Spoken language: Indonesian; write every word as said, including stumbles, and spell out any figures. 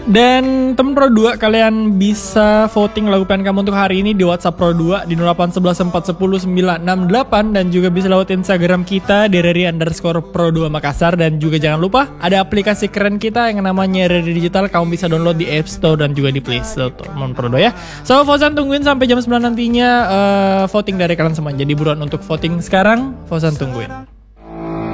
Dan temen Pro dua, kalian bisa voting lagu pilihan kamu untuk hari ini di WhatsApp Pro dua di nol delapan satu satu empat satu nol sembilan enam delapan. Dan juga bisa lewat Instagram kita di reri underscore Pro dua Makassar. Dan juga jangan lupa ada aplikasi keren kita yang namanya Reri Digital. Kamu bisa download di App Store dan juga di Play Store temen Pro dua ya. So Fauzan tungguin sampai jam sembilan nantinya uh, voting dari kalian semua. Jadi buruan untuk voting sekarang, Fauzan tungguin.